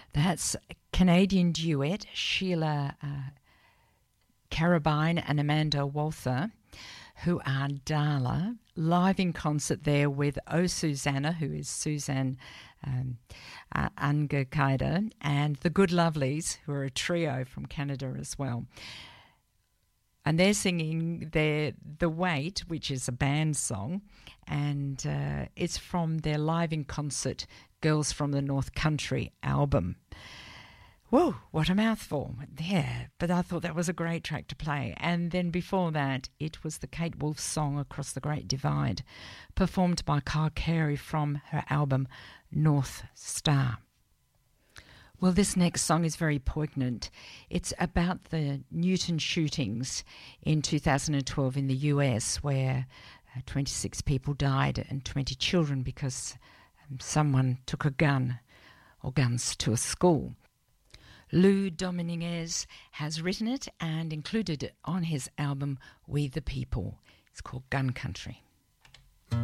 That's a Canadian duet, Sheila Carabine and Amanda Walther, who are Darla, live in concert there with O Susanna, who is Suzanne Angakaida, and the Good Lovelies, who are a trio from Canada as well. And they're singing The Wait, which is a band song, and it's from their live in concert Girls from the North Country album. Whoa, what a mouthful. Yeah, but I thought that was a great track to play. And then before that, it was the Kate Wolf song Across the Great Divide, performed by Kyle Carey from her album North Star. Well, this next song is very poignant. It's about the Newton shootings in 2012 in the US, where 26 people died and 20 children because someone took a gun or guns to a school. Lou Dominguez has written it and included it on his album We the People. It's called Gun Country.